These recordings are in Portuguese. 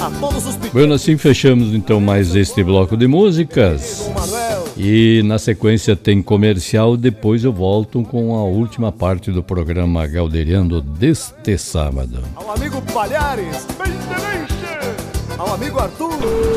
Bueno, assim fechamos então mais este bloco de músicas. E na sequência tem comercial, depois eu volto com a última parte do programa Galderiando deste sábado. Ao amigo Palhares, ao amigo Arthur.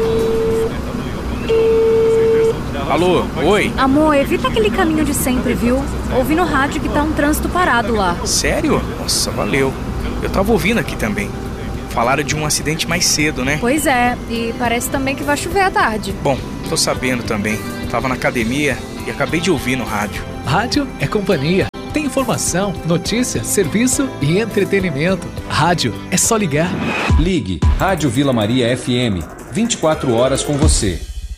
Alô, oi? Amor, evita aquele caminho de sempre, viu? Ouvi no rádio que tá um trânsito parado lá. Sério? Nossa, valeu. Eu tava ouvindo aqui também. Falaram de um acidente mais cedo, né? Pois é, e parece também que vai chover à tarde. Bom, tô sabendo também. Tava na academia e acabei de ouvir no rádio. Rádio é companhia. Tem informação, notícia, serviço e entretenimento. Rádio é só ligar. Ligue Rádio Vila Maria FM. 24 horas com você.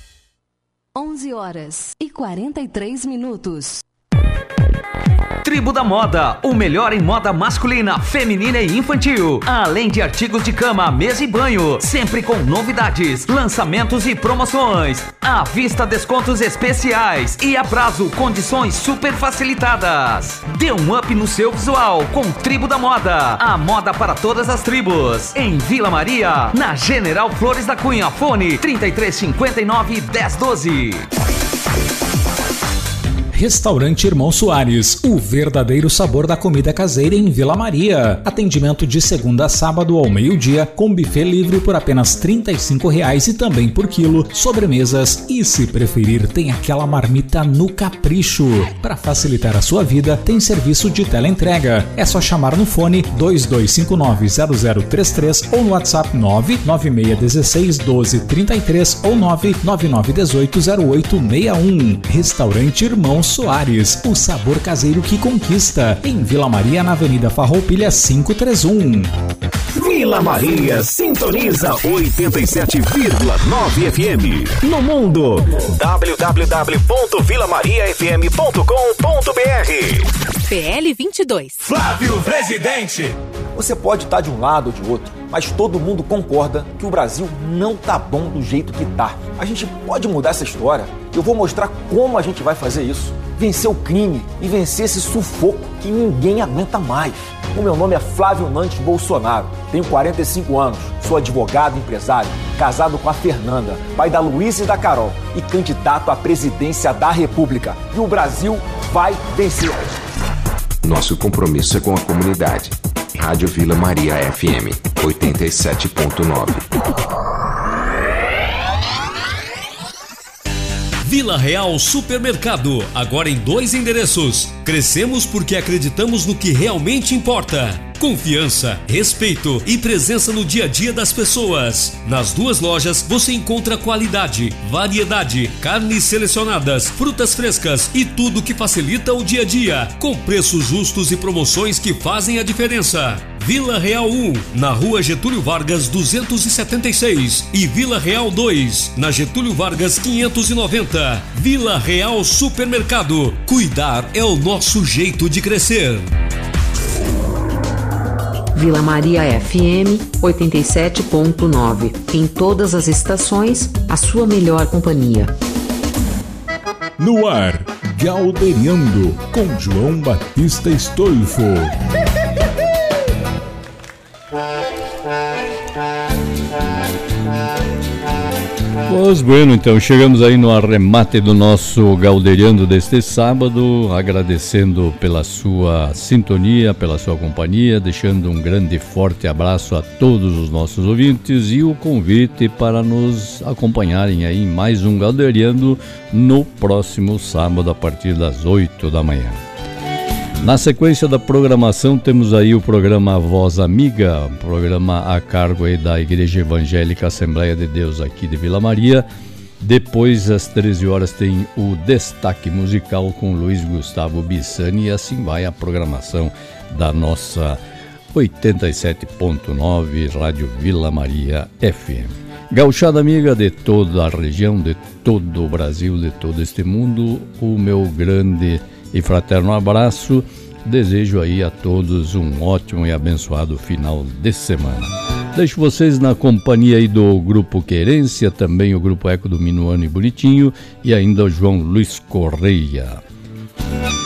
11h43. Tribo da Moda, o melhor em moda masculina, feminina e infantil. Além de artigos de cama, mesa e banho, sempre com novidades, lançamentos e promoções. À vista, descontos especiais e a prazo, condições super facilitadas. Dê um up no seu visual com Tribo da Moda. A moda para todas as tribos. Em Vila Maria, na General Flores da Cunha. Fone 3359-1012. Restaurante Irmão Soares, o verdadeiro sabor da comida caseira em Vila Maria. Atendimento de segunda a sábado ao meio-dia, com buffet livre por apenas R$ 35,00 e também por quilo, sobremesas e, se preferir, tem aquela marmita no capricho. Para facilitar a sua vida, tem serviço de teleentrega. É só chamar no fone 2259-0033 ou no WhatsApp 996161233 ou 999180861. Restaurante Irmão Soares, o sabor caseiro que conquista. Em Vila Maria, na Avenida Farroupilha 531. Vila Maria sintoniza 87,9 FM. No mundo, www.vilamariafm.com.br. PL 22. Flávio Presidente. Você pode estar de um lado ou de outro, mas todo mundo concorda que o Brasil não tá bom do jeito que tá. A gente pode mudar essa história. Eu vou mostrar como a gente vai fazer isso. Vencer o crime e vencer esse sufoco que ninguém aguenta mais. O meu nome é Flávio Nantes Bolsonaro, tenho 45 anos, sou advogado e empresário, casado com a Fernanda, pai da Luísa e da Carol e candidato à presidência da República. E o Brasil vai vencer. Nosso compromisso é com a comunidade. Rádio Vila Maria FM 87.9. Vila Real Supermercado, agora em 2 endereços. Crescemos porque acreditamos no que realmente importa. Confiança, respeito e presença no dia a dia das pessoas. Nas 2 lojas você encontra qualidade, variedade, carnes selecionadas, frutas frescas e tudo que facilita o dia a dia, com preços justos e promoções que fazem a diferença. Vila Real 1, na Rua Getúlio Vargas 276 e Vila Real 2, na Getúlio Vargas 590. Vila Real Supermercado. Cuidar é o nosso jeito de crescer. Vila Maria FM 87.9. Em todas as estações, a sua melhor companhia. No ar, Galderiando, com João Batista Estolfo. Pois bueno, então chegamos aí no arremate do nosso Galderiando deste sábado, agradecendo pela sua sintonia, pela sua companhia, deixando um grande e forte abraço a todos os nossos ouvintes e o convite para nos acompanharem aí em mais um Galderiando no próximo sábado a partir das 8 da manhã. Na sequência da programação temos aí o programa Voz Amiga, programa a cargo aí da Igreja Evangélica Assembleia de Deus aqui de Vila Maria. Depois, às 13 horas, tem o Destaque Musical com Luiz Gustavo Bissani e assim vai a programação da nossa 87.9 Rádio Vila Maria FM. Gauchada amiga de toda a região, de todo o Brasil, de todo este mundo, o meu grande e fraterno abraço, desejo aí a todos um ótimo e abençoado final de semana. Deixo vocês na companhia aí do Grupo Querência, também o Grupo Eco do Minuano e Bonitinho e ainda o João Luiz Correia.